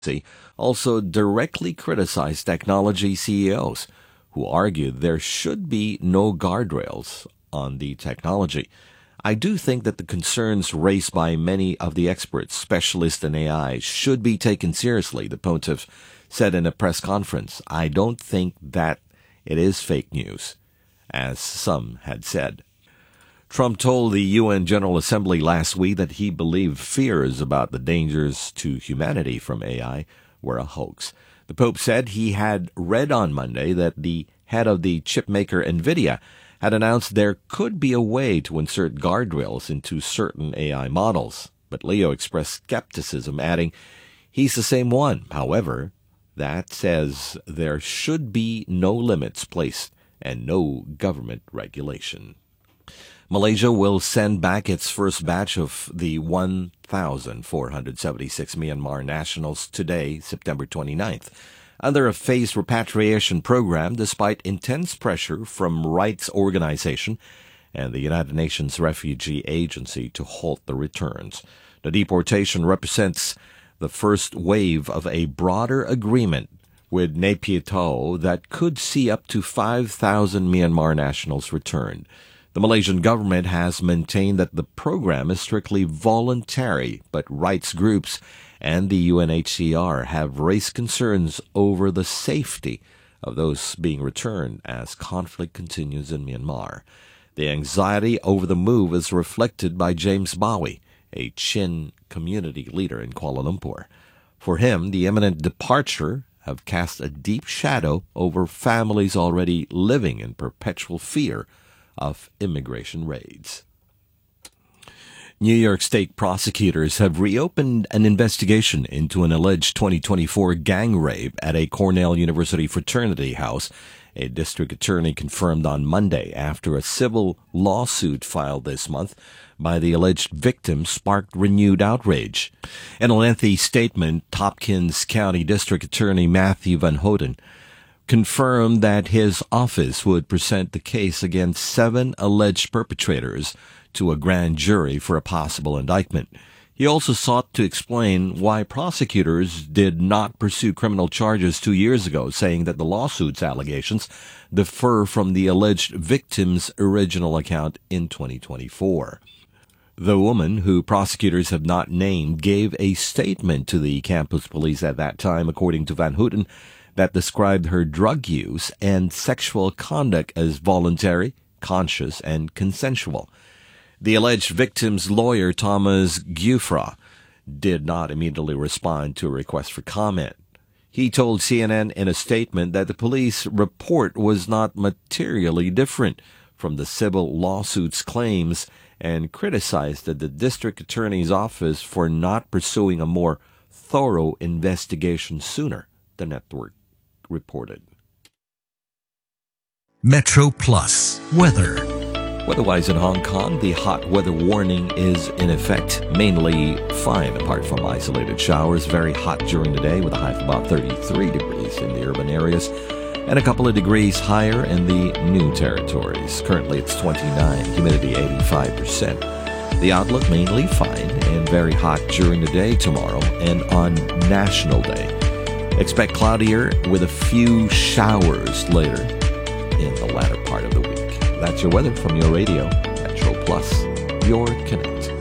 also directly criticized technology CEOs who argued there should be no guardrails on the technology. I do think that the concerns raised by many of the experts, specialists in AI, should be taken seriously, the pontiff said in a press conference. I don't think that it is fake news, as some had said. Trump told the UN General Assembly last week that he believed fears about the dangers to humanity from AI were a hoax. The Pope said he had read on Monday that the head of the chip maker NVIDIA had announced there could be a way to insert guardrails into certain AI models. But Leo expressed skepticism, adding, he's the same one. However, that says there should be no limits placed and no government regulation. Malaysia will send back its first batch of the 1,476 Myanmar nationals today, September 29th, under a phased repatriation program despite intense pressure from rights organization and the United Nations Refugee Agency to halt the returns. The deportation represents the first wave of a broader agreement with Naypyidaw that could see up to 5,000 Myanmar nationals returned. The Malaysian government has maintained that the program is strictly voluntary, but rights groups and the UNHCR have raised concerns over the safety of those being returned as conflict continues in Myanmar. The anxiety over the move is reflected by James Bowie, a Chin community leader in Kuala Lumpur. For him, the imminent departure have cast a deep shadow over families already living in perpetual fear of immigration raids. New York State prosecutors have reopened an investigation into an alleged 2024 gang rape at a Cornell University fraternity house, a district attorney confirmed on Monday after a civil lawsuit filed this month by the alleged victim sparked renewed outrage. In a lengthy statement, Tompkins County District Attorney Matthew Van Houten confirmed that his office would present the case against 7 alleged perpetrators to a grand jury for a possible indictment. He also sought to explain why prosecutors did not pursue criminal charges 2 years ago, saying that the lawsuit's allegations differ from the alleged victim's original account in 2024. The woman, who prosecutors have not named, gave a statement to the campus police at that time, according to Van Houten, that described her drug use and sexual conduct as voluntary, conscious, and consensual. The alleged victim's lawyer, Thomas Giuffra, did not immediately respond to a request for comment. He told CNN in a statement that the police report was not materially different from the civil lawsuit's claims and criticized the district attorney's office for not pursuing a more thorough investigation sooner, the network reported. Metro Plus Weather. Weather-wise in Hong Kong, the hot weather warning is in effect, mainly fine apart from isolated showers. Very hot during the day with a high of about 33 degrees in the urban areas and a couple of degrees higher in the new territories. Currently it's 29, humidity 85%. The outlook mainly fine and very hot during the day tomorrow and on National Day. Expect cloudier with a few showers later in the latter part of the week. That's your weather from your radio, Metro Plus, your Connect.